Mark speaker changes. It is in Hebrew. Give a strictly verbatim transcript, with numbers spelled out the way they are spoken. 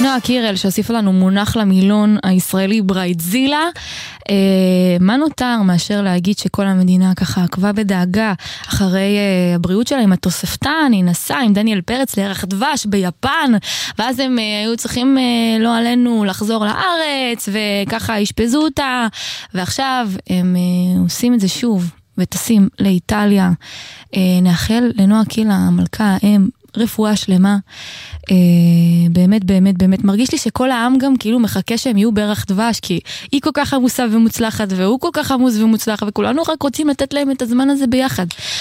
Speaker 1: נועה קירל שהוסיפה לנו מונח למילון הישראלי ברייטזילה. אה, מה נותר מאשר להגיד שכל המדינה ככה עקבה בדאגה אחרי אה, הבריאות שלה עם התוספתן, היא נסעה עם דניאל פרץ לירח דבש ביפן, ואז הם אה, היו צריכים אה, לא עלינו לחזור לארץ וככה השפזו אותה, ועכשיו הם אה, עושים את זה שוב וטסים לאיטליה. אה, נאחל לנועה קירל המלכה האם רפואה שלמה. אה, באמת באמת באמת מרגיש לי שכל העם גם כאילו מחכה שהם יהיו בירח דבש, כי היא כל כך עמוסה ומוצלחת והוא כל כך עמוס ומוצלח, וכולנו רק רוצים לתת להם את הזמן הזה ביחד.